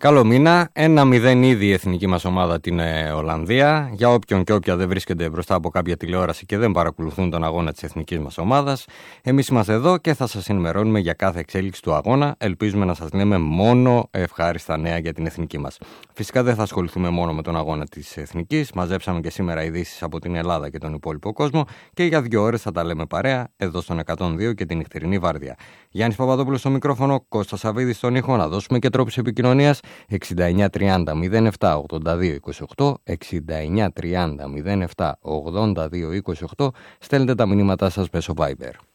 Καλό μήνα. 1-0 ήδη η εθνική μας ομάδα την Ολλανδία. Για όποιον και όποια δεν βρίσκεται μπροστά από κάποια τηλεόραση και δεν παρακολουθούν τον αγώνα της εθνικής μας ομάδας, εμείς είμαστε εδώ και θα σας ενημερώνουμε για κάθε εξέλιξη του αγώνα. Ελπίζουμε να σας λέμε μόνο ευχάριστα νέα για την εθνική μας. Φυσικά δεν θα ασχοληθούμε μόνο με τον αγώνα της εθνικής. Μαζέψαμε και σήμερα ειδήσεις από την Ελλάδα και τον υπόλοιπο κόσμο και για 2 ώρες θα τα λέμε παρέα εδώ στον 102 και την νυχτερινή βάρδια. Γιάννης Παπαδόπουλος στο μικρόφωνο, Κώστας Σαββίδης στον ήχο. Να δώσουμε και τρόπους επικοινωνίας. 69 30 07 82 28, 69 30 07 82 28. Στέλνετε τα μηνύματά σας μέσω Viber.